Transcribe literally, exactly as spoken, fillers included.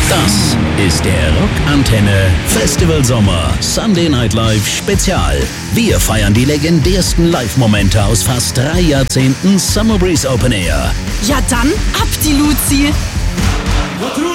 Das ist der Rockantenne Festival Sommer Sunday Night Live Spezial. Wir feiern die legendärsten Live-Momente aus fast drei Jahrzehnten Summer Breeze Open Air. Ja dann, ab die Luzi!